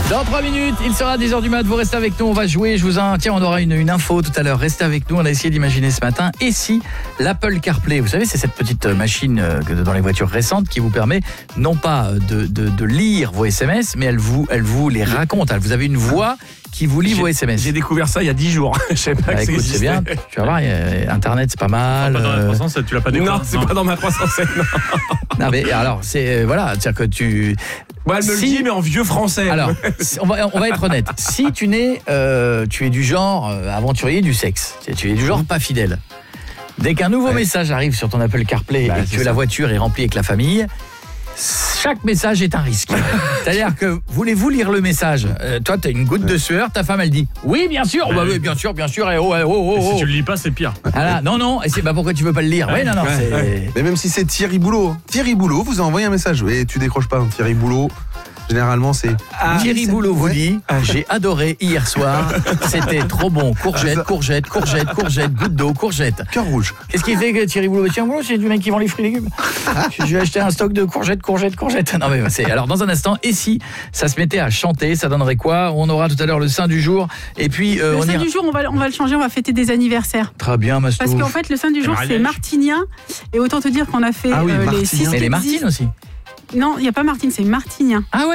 Dans 3 minutes, il sera 10h du mat, vous restez avec nous, on va jouer, tiens, on aura une info tout à l'heure, restez avec nous, on a essayé d'imaginer ce matin, et si l'Apple CarPlay, vous savez, c'est cette petite machine dans les voitures récentes qui vous permet non pas de lire vos SMS, mais elle vous les raconte, vous avez une voix qui vous lit vos SMS. J'ai découvert ça il y a 10 jours. Je sais pas que écoute, c'est bien. Tu vas voir, Internet, c'est pas mal. Pas dans la 307, tu l'as pas découvert. Non, c'est pas dans ma 307. Non, mais alors, c'est-à-dire que tu... Bon, elle me le dit, mais en vieux français. Alors, on va être honnête. Si tu es du genre aventurier du sexe, tu es du genre pas fidèle. Dès qu'un nouveau message arrive sur ton Apple CarPlay et que la voiture est remplie avec la famille, chaque message est un risque. C'est-à-dire que voulez-vous lire le message, toi tu as une goutte de sueur, ta femme elle dit oui bien sûr, oui, bien sûr, et Si tu le lis pas, c'est pire. Ah là, non, et c'est pourquoi tu veux pas le lire. Oui, non, c'est... Mais même si c'est Thierry Boulot vous a envoyé un message et tu décroches pas. Thierry Boulot, généralement c'est... Thierry Boulot vous dit j'ai adoré hier soir, c'était trop bon, courgette, goutte d'eau, courgette. Cœur rouge. Qu'est-ce qu'il fait que Thierry Boulot? Thierry Boulot, c'est du mec qui vend les fruits et légumes. Je vais acheter un stock de courgettes. Non mais alors dans un instant, et si ça se mettait à chanter, ça donnerait quoi? On aura tout à l'heure le saint du jour et puis le saint du jour, on va le changer, on va fêter des anniversaires. Très bien, Mastou. Parce qu'en fait le saint du jour c'est martinien et autant te dire qu'on a fait les 6 et les Martines aussi. Non, il n'y a pas Martine, c'est martinien. Ah ouais.